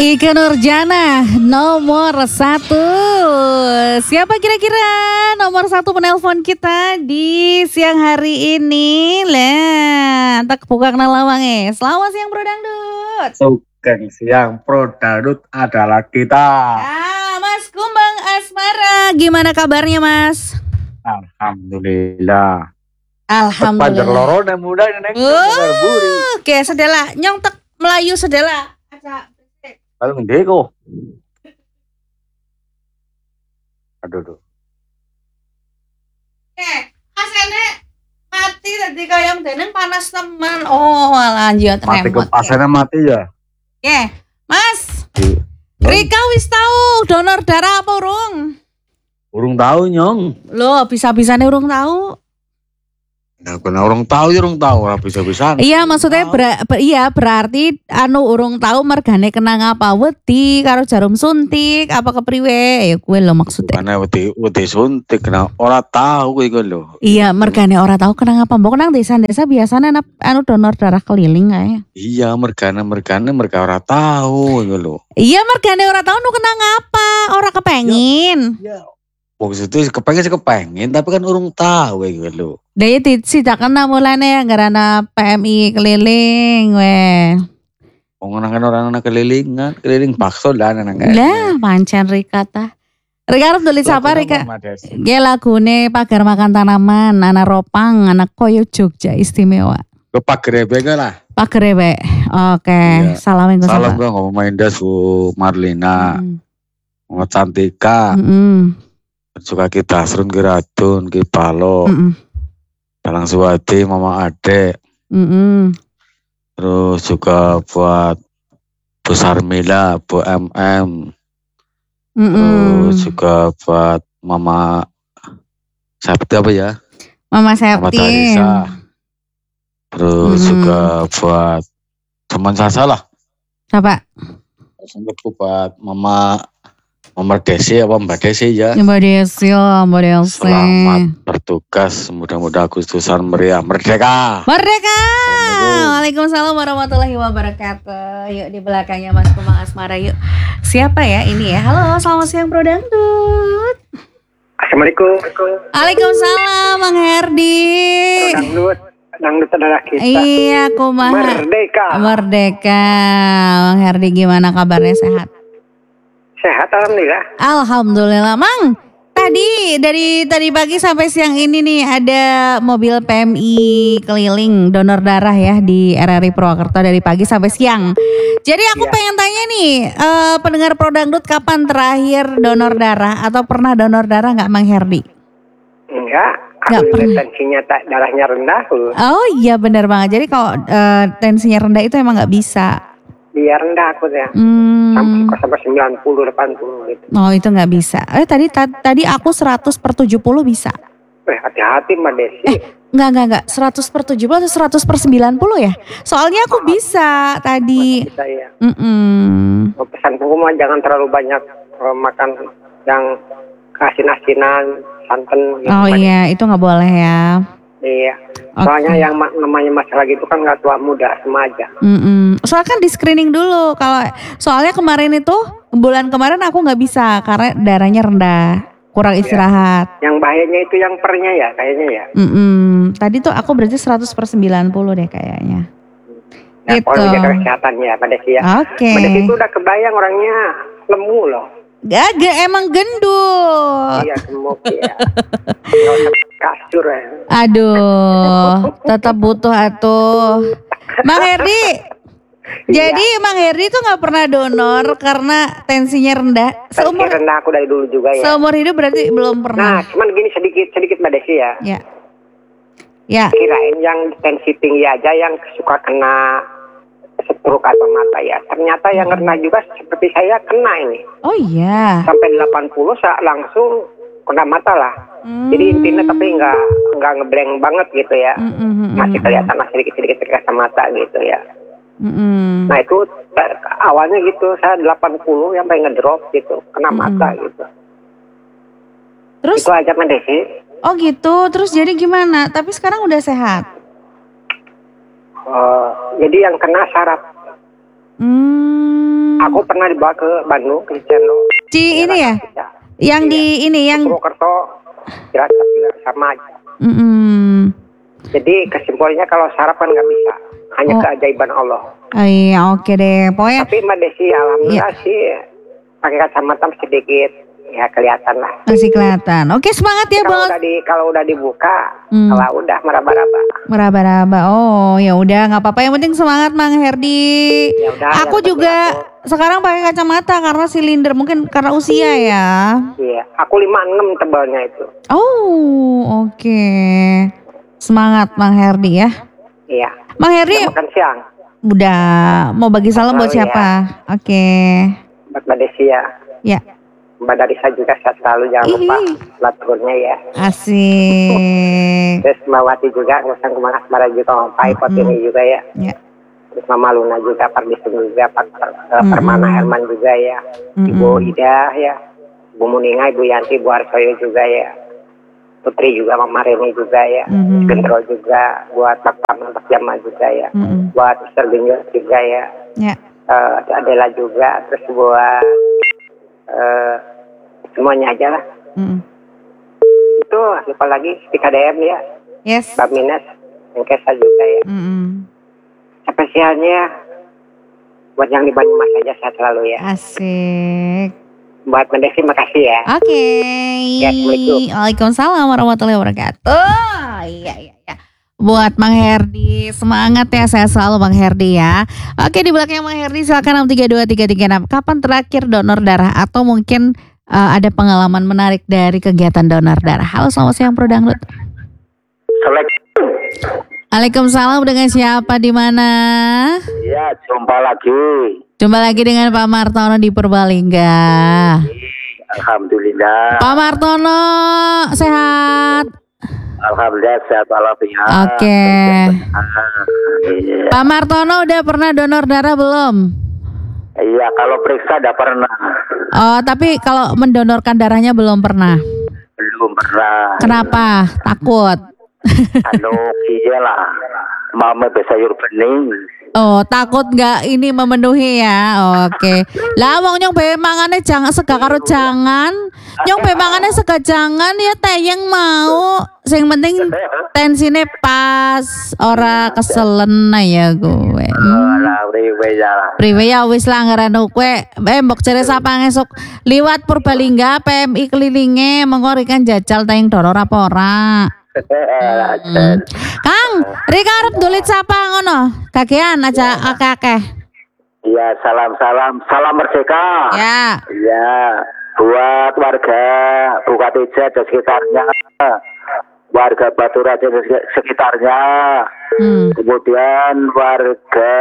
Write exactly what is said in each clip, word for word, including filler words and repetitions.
Ikke Nurjana nomor satu. Siapa kira-kira nomor satu penelpon kita di siang hari ini? Lah, tak buka kenal lawangnya. Selamat siang Bro Dangdut. Sugeng siang Bro Dangdut adalah kita. Ah, Mas Kumbang Asmara, gimana kabarnya Mas? Alhamdulillah. Alhamdulillah. Panjer loro dan muda neng buri. Oke, sedela nyong tek Melayu sedela. Aca Kalau ngedeko. Aduh aduh. Eh, asene mati tadi kayang deneng panas teman. Oh, lanjut Mati remote. kepasarnya mati ya. Oke, Mas. Rika wis tahu donor darah apa urung? Urung tahu nyong. Loh, bisa-bisanya urung tahu. Nah, kena orang tahu ya orang tahu lah bisa-bisa. Iya, maksudnya ber, ber, iya berarti anu urung tahu mergane kena ngapa wedi karo jarum suntik apa kepriwe ya gue lo maksudnya. Karena wedi wedi suntik kena ora tahu iku lho. Iya, mergane ora tahu kena ngapa. Mbok nang desa-desa biasanya anu donor darah keliling kae. Iya, mergane mergane mereka ora tahu iku lho. Iya, mergane ora tahu nu kena ngapa, ora kepengin. Iya. Maksudnya kepengen sih kepengen tapi kan urung tahu iku lho. Daya tidak kena mulane ya karena P M I keliling weh. Wong nang orang kelilingan, keliling bakso lah nang kae. Lah, pancen Rika ta. Rika arep tulis apa Rika? Ge lagune pagar makan tanaman, anak ropang, anak koyo Jogja istimewa. Ke Pagrebe lah. Pagrebe. Oke, Iya. salamin ke Salam gue ngomong main das Bu Marlina. Mm. Ngomong Cantika. Mm Suka kita serun Giratun, Ki Palo. -mm. Talang Suwati, Mama Ade. Mm -mm. Terus juga buat Bu Sarmila, Bu M M. Mm -mm. Terus juga buat Mama Septi apa ya? Mama Mama Septi. Tarisa. Terus Mm. juga buat teman Sasa lah. Siapa? Sampai buat Mama Mama Desi apa Mbak Desi ya. Mbak Desi, Mbak Desi. Selamat bertugas, mudah-mudahan Agustusan meriah merdeka. Merdeka. Waalaikumsalam warahmatullahi wabarakatuh. Yuk di belakangnya Mas Kumbang Asmara yuk. Siapa ya ini ya? Halo, selamat siang Bro Dangdut. Assalamualaikum. Waalaikumsalam Bang Herdi. Bro Dangdut, Dangdut adalah kita. Iya, kumaha. Merdeka. Merdeka. Bang Herdi gimana kabarnya, sehat? Sehat alhamdulillah. Alhamdulillah, Mang. Tadi dari tadi pagi sampai siang ini nih ada mobil P M I keliling donor darah ya di R R I Purwakarta dari pagi sampai siang. Jadi aku Ya. pengen tanya nih, uh, pendengar Pro Dangdut kapan terakhir donor darah atau pernah donor darah nggak Mang Herdi? Enggak. Nggak Aku pernah. tensinya tak, darahnya rendah. Oh iya benar banget. Jadi kalau uh, tensinya rendah itu emang nggak bisa. Biar rendah aku ya. Hmm. Sampai, sampai sembilan puluh, delapan puluh gitu. Oh itu nggak bisa. Eh tadi ta- tadi aku seratus per tujuh puluh bisa. Eh hati-hati Mbak Desi. Eh nggak nggak nggak seratus per tujuh puluh atau seratus per sembilan puluh ya? Soalnya aku bisa tadi. Bisa ya. Mm-mm. Oh, pesan buku mah jangan terlalu banyak eh, makan yang asin-asinan, santan gitu. Oh Mbak Desi. iya itu nggak boleh ya. Iya. Oke. Soalnya yang ma- namanya masalah gitu kan nggak tua muda, remaja. Mm-mm. Soalnya kan di screening dulu. Kalau soalnya kemarin itu bulan kemarin aku nggak bisa karena darahnya rendah, kurang istirahat. Yang bahayanya itu yang pernya ya, kayaknya ya. Mm-mm. Tadi tuh aku berarti seratus per sembilan puluh deh kayaknya. Nah, Gitu. kalau menjaga kesehatannya ya, Mbak Desi ya. Oke. Mbak Desi itu udah kebayang orangnya lemu loh. Gak, emang gendut. Iya, gemuk ya. Nggak usah kasur ya. Aduh, tetap butuh atuh. Mang Herdi. Jadi Mang Herdi tuh nggak pernah donor karena tensinya rendah. Tensi Seumur rendah aku dari dulu juga ya. seumur hidup berarti belum Nah, pernah. cuman gini sedikit sedikit Mbak Desi ya. Ya. Ya. Kirain yang tensi tinggi aja yang suka kena stroke atau mata ya. Ternyata yang rendah juga seperti saya kena ini. Oh iya. Sampai delapan puluh saat langsung kena mata lah. Hmm. Jadi intinya tapi nggak nggak ngeblank banget gitu ya. Mm, mm, mm, Masih mm. kelihatan masih sedikit-sedikit terkasa mata gitu ya. Mm-mm. Nah itu eh, awalnya gitu saya delapan puluh sampai ngedrop gitu, kena Mm-mm. mata gitu. Terus Itu aja Mbak Desi. oh gitu. Terus jadi gimana? Tapi sekarang udah sehat. Eh, jadi yang kena saraf. Hmm. Aku pernah dibawa ke Bandung, ke Cicendo. Ci ini ya? Ya. Yang Iya. di ini yang Purwokerto, Cilacap juga sama aja. Mm-mm. Jadi kesimpulannya kalau sarapan nggak bisa, hanya Oh. keajaiban Allah. Oh iya, oke deh. Pokoknya Tapi Mbak Desi, alhamdulillah sih pakai kacamata sedikit, ya kelihatan lah. masih kelihatan. Oke, semangat ya, Kalau Bos. udah di kalau udah dibuka, Hmm. kalau udah meraba-raba. Meraba-raba. Oh, ya udah nggak apa-apa. Yang penting semangat, Mang Herdi. Ya udah, Aku yang penting juga sekarang pakai kacamata karena silinder, mungkin karena usia ya. Iya, aku lima enam tebalnya itu. Oh, oke. Semangat, Mang Herdi ya. Iya. Mang Herdi Udah makan siang udah mau bagi salam buat Selalu siapa? Oke. buat Mbak Desi ya. Ya, Mbak Darisa juga sehat selalu, jangan lupa Ih. laturnya ya. asik. Terus Mbak Wati juga, ngusang kemana Asmara juga, Om Pai, Potini juga ya. Ya. Terus Mama Luna juga, Pak Disum juga, Pak Per- eh, Mm-mm. Permana Herman juga ya. Ibu Ida ya. Ibu Muninga, Ibu Yanti, Ibu Arsoyo juga ya. Putri juga, Mama Reni juga ya. Mhm. Gendro juga, buat Pak Paman, Pak Jama juga ya. Mm-mm. Buat Mister Binyo juga ya. Ya. Eh, Adela juga, terus buat eh, semuanya aja lah. Mm-mm. Itu lupa lagi di K D M ya, Yes. Mbak Minas, yang Kesa juga ya. Mm-mm. Spesialnya buat yang di Banyumas aja sehat selalu ya. Asik. Buat Mbak Desi makasih ya. Oke. Ya, Assalamualaikum. Waalaikumsalam warahmatullahi wabarakatuh. Iya, iya, iya. Buat Mang Herdi, semangat ya, saya selalu Mang Herdi ya. Oke, di belakang Mang Herdi silakan enam tiga dua tiga tiga enam. Kapan terakhir donor darah atau mungkin uh, ada pengalaman menarik dari kegiatan donor darah? Halo, selamat siang Bro Dangdut. Assalamualaikum. Waalaikumsalam, dengan siapa di mana? Ya, jumpa lagi. Jumpa lagi dengan Pak Martono di Purbalingga. Alhamdulillah. Pak Martono sehat? Alhamdulillah sehat walafiat. Oke. Iya. Pak Martono udah pernah donor darah belum? Iya, kalau periksa udah pernah. Oh, tapi kalau mendonorkan darahnya belum pernah. Belum pernah. Kenapa? Takut. Anu iya lah. Mama sayur bening. Oh, takut nggak ini memenuhi ya? Oke. Lah wong nyong be mangane jangan sega karo jangan. Nyong be mangane sega jangan ya teyeng mau. Sing penting tensine pas, ora keselen ya gue. Hmm. Alah, riwe ya lah. Priwe ya wis lah ngarano kowe eh mbok jere sapa esuk liwat Purbalingga P M I kelilinge mengko rikan jajal tayang donor apa ora. Hmm. Kang, Rika arep dolit sapa ngono? Kakean aja akeh-akeh. Iya, salam-salam, salam merdeka. Ya. Iya, buat warga Bukateja dan sekitarnya, warga Batu Raja dan sekitarnya, Hmm. kemudian warga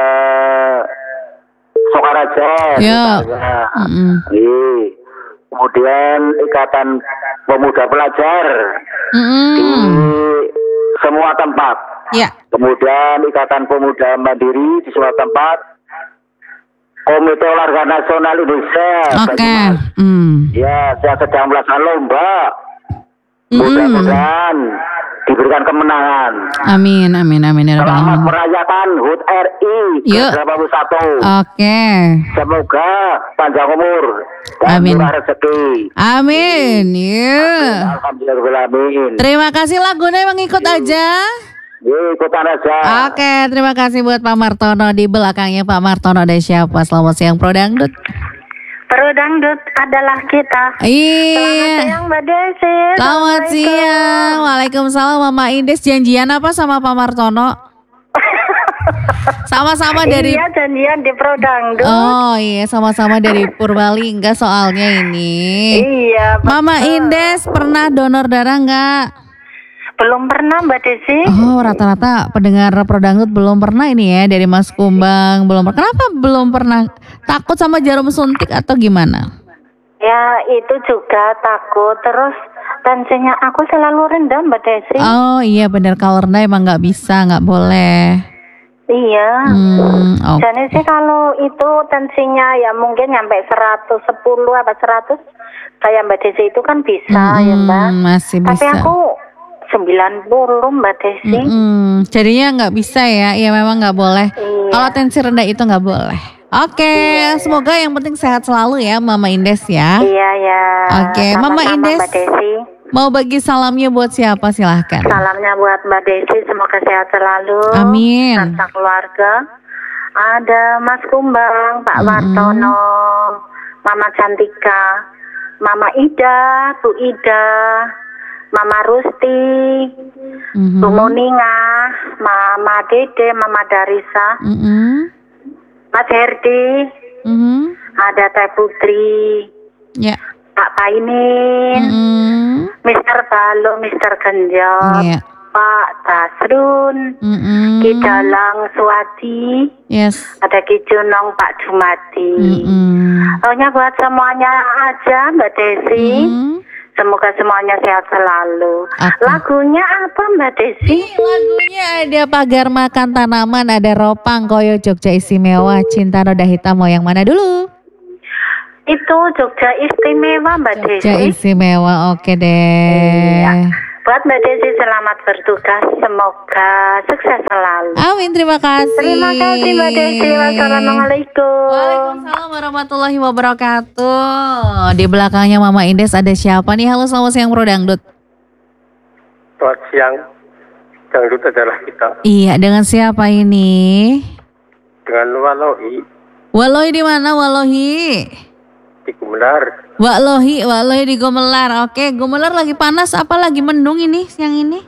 Sokaraja. Ya. sekitarnya. Mm-mm. Iya. Kemudian Ikatan Pemuda Pelajar di Mm-mm. semua tempat. Ya. Kemudian Ikatan Pemuda Mandiri di semua tempat. Komite Olahraga Nasional Indonesia. Oke. Banyumas. Hmm. Ya, saya sedang melaksanakan lomba. Mm-mm. Mudah-mudahan diberikan kemenangan. Amin, amin, amin ya rabbal Selamat alamin. merayakan H U T R I Yuk. ke delapan puluh satu. Oke. Semoga panjang umur dan Amin. murah rezeki. Amin. Ya. Alhamdulillah. Terima kasih lagunya mengikut aja. Ikutan aja. Oke, terima kasih buat Pak Martono. Di belakangnya Pak Martono ada siapa? Selamat siang Pro Dangdut. Pro Dangdut adalah kita. Selamat Iya. siang Mbak Desi. Selamat Assalamualaikum. siang. Waalaikumsalam Mama Indes. Janjian apa sama Pak Martono? Sama-sama dari Iya, janjian di Pro Dangdut. Oh iya, sama-sama dari Purbalingga soalnya ini. Iya, betul. Mama Indes pernah donor darah nggak? Belum pernah Mbak Desi. Oh, rata-rata pendengar Pro Dangdut belum pernah ini ya, dari Mas Kumbang belum pernah. Kenapa belum pernah? Takut sama jarum suntik atau gimana? Ya, itu juga takut. Terus tensinya aku selalu rendah Mbak Desi. Oh iya benar, kalau rendah emang nggak bisa, nggak boleh. Iya. Hmm, oke. Jadi sih kalau itu tensinya ya mungkin sampai seratus sepuluh apa seratus kayak Mbak Desi itu kan bisa ya Mbak. Mm, masih Tapi bisa. aku sembilan puluh Mbak Desi. Mm-mm. Jadinya nggak bisa ya, ya memang nggak boleh. Iya. Kalau tensi rendah itu nggak boleh. Oke, Iya, semoga yang penting sehat selalu ya Mama Indes ya. Iya ya. Oke, Mama Sama-sama, Indes. Mbak Desi. Mau bagi salamnya buat siapa silahkan. Salamnya buat Mbak Desi, semoga sehat selalu. Amin. Serta keluarga. Ada Mas Kumbang, Pak Mm-mm. Wartono, Mama Cantika, Mama Ida, Bu Ida, Mama Rusti, Mhm. Bu Moninga, Mama Dede, Mama Darisa, Mhm. Mas Herdi, Mhm. ada Teh Putri, Ya. Pak Painin, Mhm. Mister Balo, Mister Genjot, Iya. Pak Tasrun, Mhm. Ki Dalang Suwadi, Yes. ada Ki Junong, Pak Jumadi. Mhm. Pokoknya buat semuanya aja Mbak Desi. Mhm. Semoga semuanya sehat selalu. Oke. Lagunya apa Mbak Desi? Ih, lagunya ada Pagar Makan Tanaman, ada Ropang Koyo Jogja Istimewa, Cinta Noda Hitam, mau yang mana dulu? Itu Jogja Istimewa Mbak Jogja Desi. Istimewa, oke deh. Iya. Buat Mbak Desi selamat bertugas. Semoga sukses selalu. Amin, terima kasih. Terima kasih Mbak Desi. Wassalamualaikum. Waalaikumsalam warahmatullahi wabarakatuh. Di belakangnya Mama Indes ada siapa nih? Halo, selamat siang Bro Dangdut. Selamat siang, dangdut adalah kita Iya, dengan siapa ini? dengan Waloi Walohi di mana Walohi? di Gumelar. Wak Lohi, Wak Lohi di Gumelar. Oke, Gumelar lagi panas apa lagi mendung ini siang ini?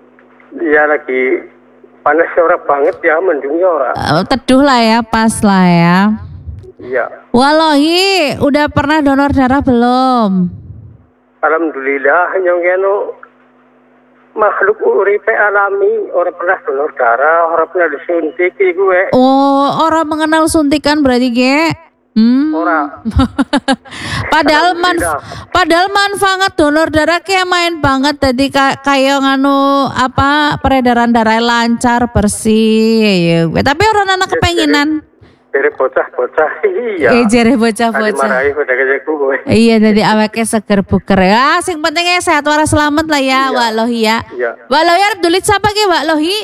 Iya lagi panas ora banget ya, mendungnya ora. Eh, teduh lah ya, pas lah ya. Iya, Wak Lohi, udah pernah donor darah belum? alhamdulillah yang keno makhluk uripe alami, orang pernah donor darah, orang pernah disuntik gue. Oh, orang mengenal suntikan berarti ge? Hmm. Ora. padahal man, padahal manfaat donor darah kayak main banget tadi ka, kayak nganu apa peredaran darah lancar bersih ya. Tapi orang anak kepenginan. Dari bocah-bocah iya. Eh jere Tadi bocah-bocah. marahi pada kerja gue. Iya jadi awake seger buker ya. Sing pentingnya sehat waras selamat lah ya, Iya. Wak Lohi ya. Iya. Wak Lohi arep dulit siapa ki Wak Lohi?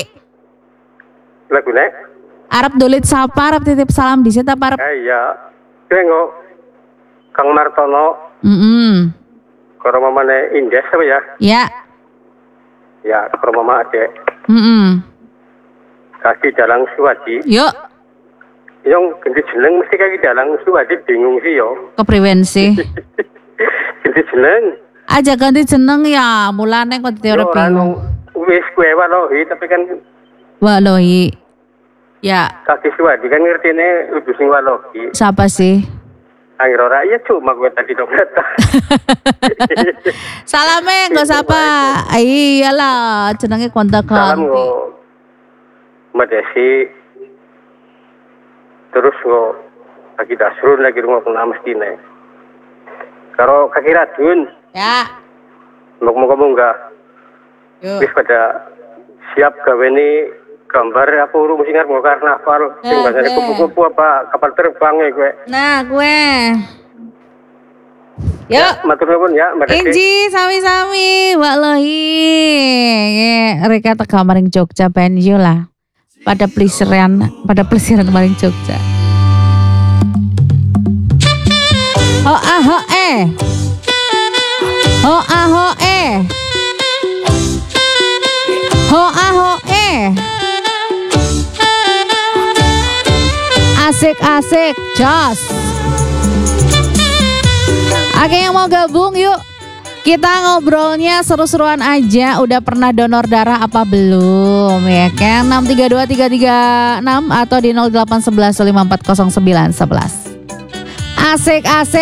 Lagu nek? Arep dulit siapa? Arep titip salam di situ apa arep? Eh, iya. Tengok Kang Martono, Mm-mm. karo mamane Indes apa ya? Ya. Ya, karo mama Ade. Mm-mm. Kaki Dalang Suwadi. Yuk. Yang ganti jeneng mesti kaki Dalang Suwadi bingung sih yo. Kepriwen sih. Ganti jeneng. Aja ganti jeneng ya, mulane kok dadi ora Yo, bingung. anu, wis kue Walohi tapi kan Wak Lohi. Ya, kaki Suwadi kan ngertine udah sing Walohi. siapa sih? Angger ora iya cuma gue tadi dong kata. Salame enggak sapa. Iyalah, jenenge kontak Salam ganti. ngo Mbak Desi. Terus ngo kaki Dasrun lagi rumah kena mestine. Karo kaki Radun, Ya. mau ngomong enggak? Yuk. Wis pada siap gawe ini gambar apa urung sing arep karnaval sing Eh, bahasane eh. kupu-kupu apa kapal terbang ya gue. Nah, gue. Yuk. Matur nuwun ya Mbak Desi. Inji sami-sami Wak Lohi. Ya, reka teka maring Jogja penyu lah. Pada pelisiran, pada pelisiran maring Jogja. Ho ah ho eh. Ho ah ho eh. Ho ah ho eh. Asik-asik, jos. Oke yang mau gabung yuk. Kita ngobrolnya seru-seruan aja. Udah pernah donor darah apa belum ya kan? enam tiga dua tiga tiga enam atau di nol delapan satu satu lima empat nol sembilan satu satu. Asik-asik.